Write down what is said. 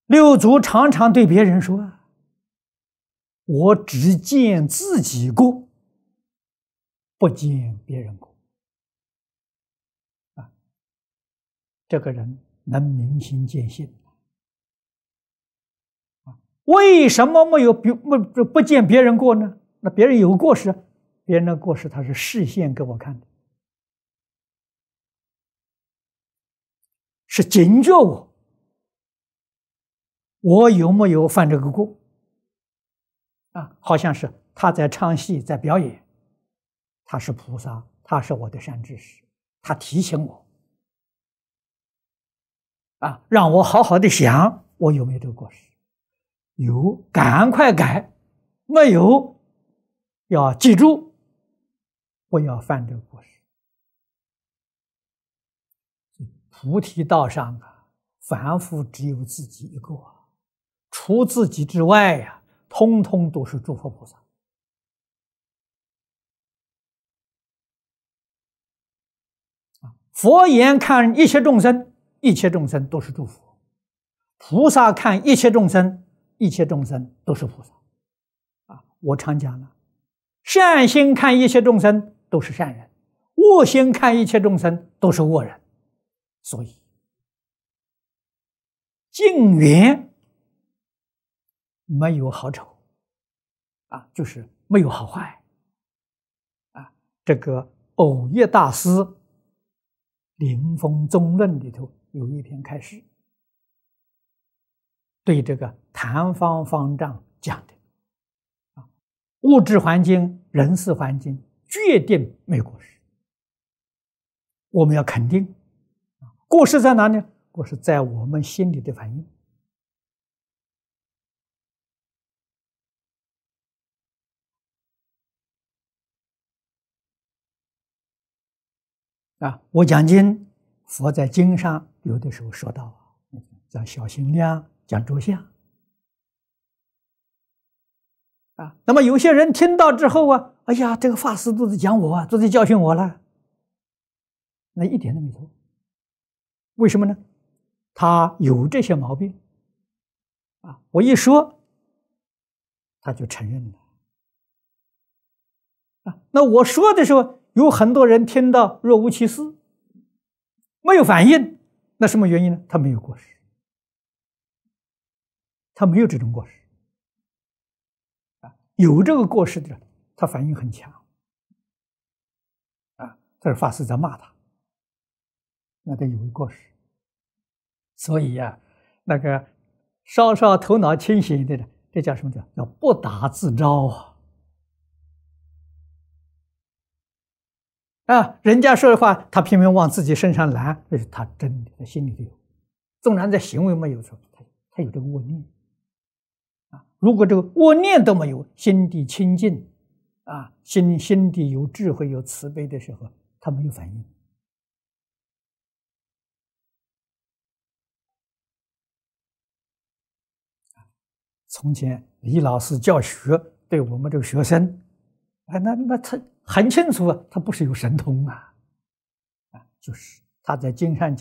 六祖常常对别人说：“我只见自己过，不见别人过。”啊，这个人能明心见性。为什么不见别人过呢？那别人有过失，别人的过失他是示现给我看的，是警觉我有没有犯这个过啊？好像是他在唱戏，在表演，他是菩萨，他是我的善知识，他提醒我啊，让我好好的想，我有没有这个过失？有，赶快改；没有，要记住，不要犯这个过失。菩提道上啊，凡夫只有自己一个，除自己之外呀，通通都是诸佛菩萨。佛眼看一切众生，一切众生都是诸佛；菩萨看一切众生，一切众生都是菩萨。啊，我常讲了，善心看一切众生都是善人，恶心看一切众生都是恶人。所以净缘没有好丑啊，就是没有好坏啊。这个藕益大师《临风宗论》里头有一篇开示，对这个坛方方丈讲的啊，物质环境、人事环境决定没有过失，我们要肯定。过失在哪里？过失在我们心里的反应。啊，我讲经，佛在经上有的时候说到，讲小心量，讲着相。啊，那么有些人听到之后啊，哎呀，这个法师都在讲我啊，都在教训我了，那一点都没错。为什么呢？他有这些毛病啊，我一说，他就承认了啊。那我说的时候，有很多人听到若无其事，没有反应，那什么原因呢？他没有过失，他没有这种过失啊。有这个过失的人，他反应很强啊。这是法师在骂他，那他有过失。所以呀，那个稍稍头脑清醒一点的，这叫什么？叫不打自招啊！人家说的话，他偏偏往自己身上揽，这是他真的，他心里头有。纵然在行为没有错，他有这个恶念啊。如果这个恶念都没有，心地清净啊，心地有智慧、有慈悲的时候，他没有反应。从前李老师教学对我们这个学生，那他很清楚啊，他不是有神通啊，就是他在经上讲。